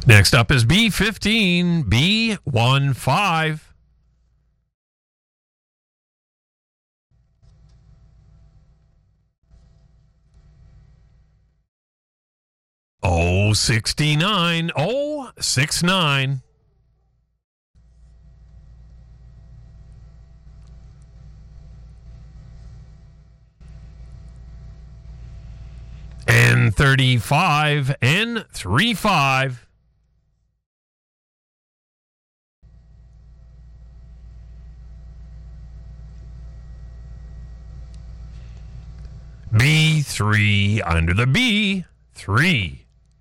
Next up is B15, B15. Oh, 69. Oh, 69. And 35 and 35. B3 under the B3.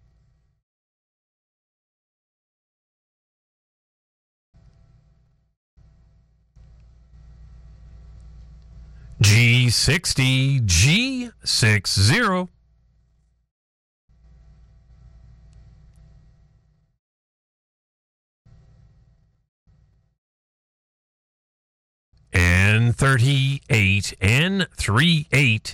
G60, G60. And 38 and 38.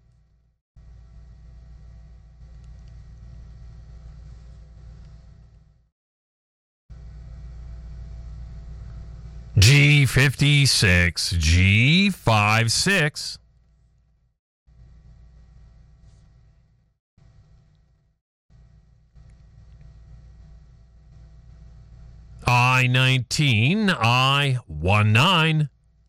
G56, G56. I-19, I-19.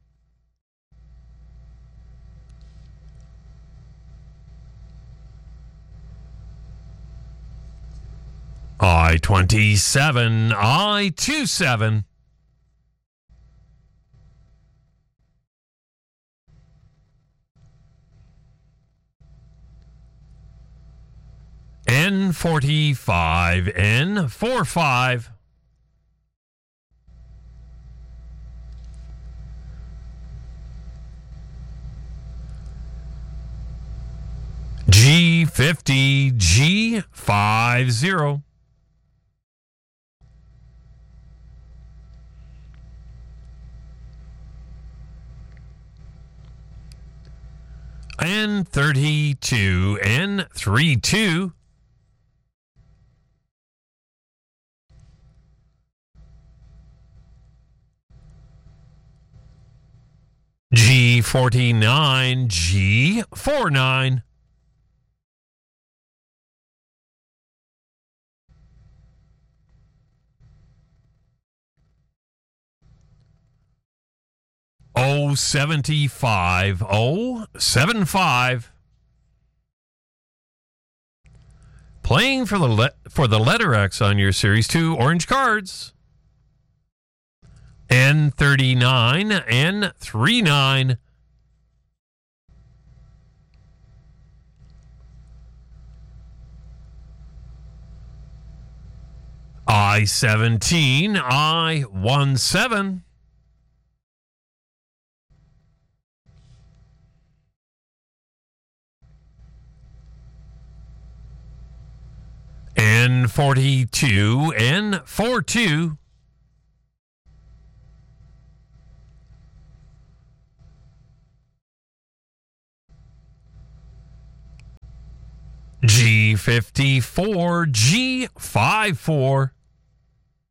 I-27, I-27. N45, N45. G50, G50. N32, N32. G49, G49. O75, O75. Playing for the letter X on your Series 2 orange cards. N39, N39. I-17, I-17. N42, N42. G54, G54.